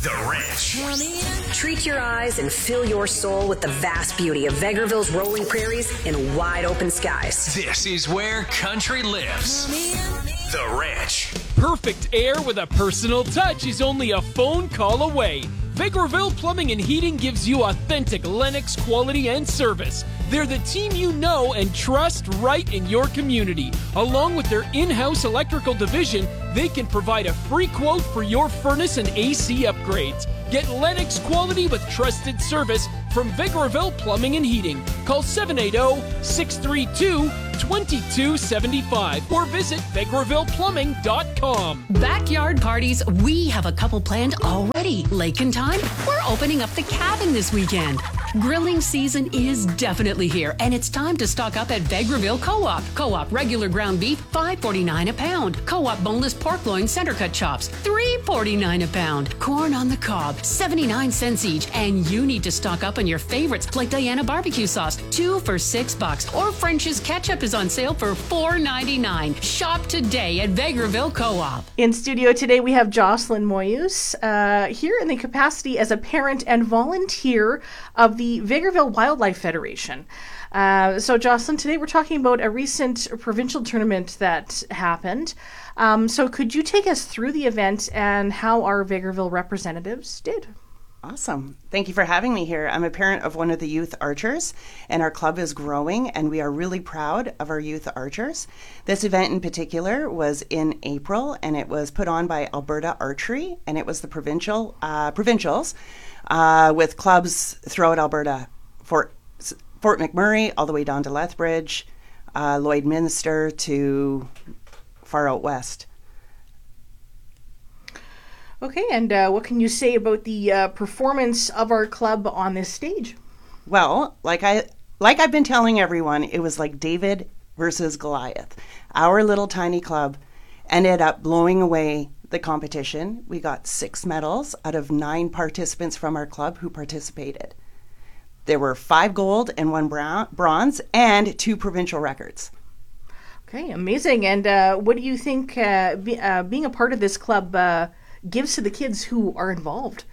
The Ranch. Treat your eyes and fill your soul with the vast beauty of Vegreville's rolling prairies and wide open skies. This is where country lives. The Ranch. Perfect air with a personal touch is only a phone call away. Vegreville Plumbing and Heating gives you authentic Lennox quality and service. They're the team you know and trust right in your community. Along with their in-house electrical division, they can provide a free quote for your furnace and AC upgrades. Get Lennox quality with trusted service from Vegreville Plumbing and Heating. Call 780-632-2275 or visit VegrevillePlumbing.com. Backyard parties, we have a couple planned already. Lake-in time, we're opening up the cabin this weekend. Grilling season is definitely here, and it's time to stock up at Vegreville Co-op. Co-op regular ground beef, $5.49 a pound. Co-op boneless pork loin center cut chops, $3.49 a pound. Corn on the cob, 79 cents each. And you need to stock up on your favorites like Diana barbecue sauce, 2 for $6. Or French's ketchup is on sale for $4.99. Shop today at Vegreville Co-op. In studio today, we have Jocelyn Moyus here in the capacity as a parent and volunteer of the Vegreville Wildlife Federation. So Jocelyn, today we're talking about a recent provincial tournament that happened. So could you take us through the event and how our Vegreville representatives did? Awesome. Thank you for having me here. I'm a parent of one of the youth archers, and our club is growing, and we are really proud of our youth archers. This event in particular was in April, and it was put on by Alberta Archery, and it was the provincials with clubs throughout Alberta, Fort McMurray all the way down to Lethbridge, Lloydminster to far out west. Okay, and what can you say about the performance of our club on this stage? Well, like I've been telling everyone, it was like David versus Goliath. Our little tiny club ended up blowing away the competition. We got 6 medals out of 9 participants from our club who participated. There were 5 gold and 1 bronze and 2 provincial records. Okay, amazing. And what do you think being a part of this club gives to the kids who are involved?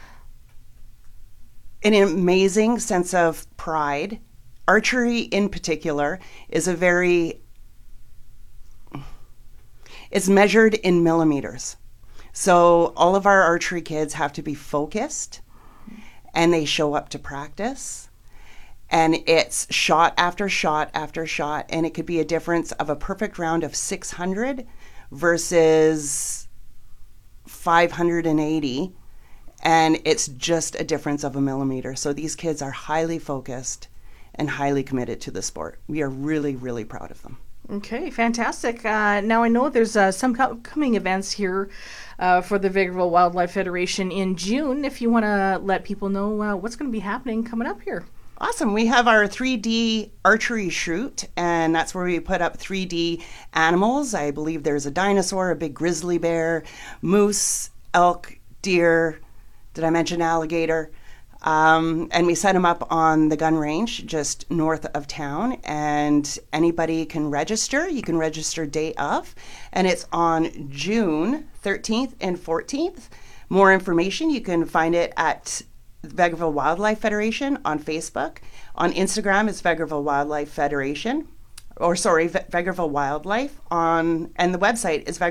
An amazing sense of pride. Archery in particular is it's measured in millimeters. So all of our archery kids have to be focused, and they show up to practice. And it's shot after shot after shot, and it could be a difference of a perfect round of 600 versus 580, and it's just a difference of a millimeter. So these kids are highly focused and highly committed to the sport. We are really, really proud of them. Okay, fantastic. Now I know there's some upcoming events here for the Vegreville Wildlife Federation in June. If you want to let people know what's going to be happening coming up here. Awesome. We have our 3D archery shoot, and that's where we put up 3D animals. I believe there's a dinosaur, a big grizzly bear, moose, elk, deer. Did I mention alligator? And we set them up on the gun range just north of town, and anybody can register. You can register day of, and it's on June 13th and 14th. More information, you can find it at Vegreville Wildlife Federation on Facebook. On Instagram, it's Vegreville Wildlife Federation, Vegreville Wildlife, and the website is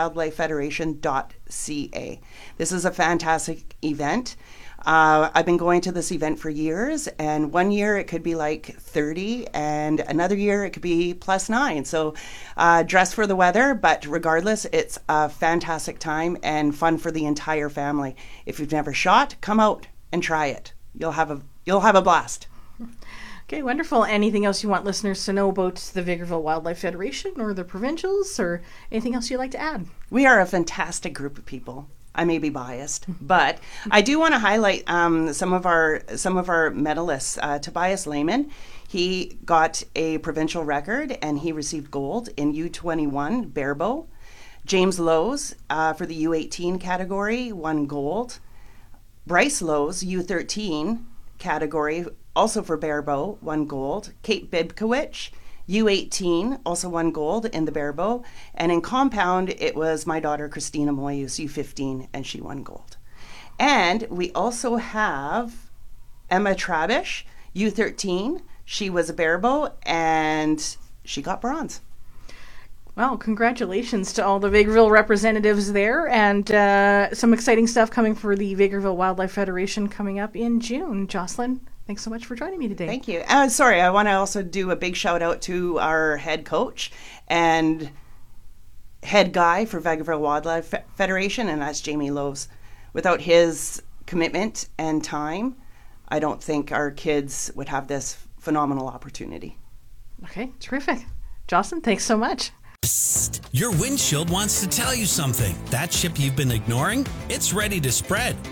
vegrevillewildlifefederation.ca. This is a fantastic event. I've been going to this event for years, and one year it could be like 30, and another year it could be +9. So dress for the weather, but regardless, it's a fantastic time and fun for the entire family. If you've never shot, come out and try it. You'll have a blast. Okay, wonderful. Anything else you want listeners to know about the Vegreville Wildlife Federation or the provincials, or anything else you'd like to add? We are a fantastic group of people. I may be biased, but I do want to highlight some of our medalists. Tobias Lehman, he got a provincial record and he received gold in U21 barebow. James Lowes for the U18 category won gold. Bryce Lowes, U13 category, also for barebow, won gold. Kate Bibkowicz, U18, also won gold in the barebow. And in compound, it was my daughter, Christina Moyus, U15, and she won gold. And we also have Emma Trabish, U13. She was a barebow, and she got bronze. Well, congratulations to all the Vegreville representatives there, and some exciting stuff coming for the Vegreville Wildlife Federation coming up in June. Jocelyn, thanks so much for joining me today. Thank you. Sorry, I want to also do a big shout out to our head coach and head guy for Vegreville Wildlife Federation, and that's Jamie Lowe's. Without his commitment and time, I don't think our kids would have this phenomenal opportunity. Okay, terrific. Jocelyn, thanks so much. Psst. Your windshield wants to tell you something. That chip you've been ignoring, it's ready to spread.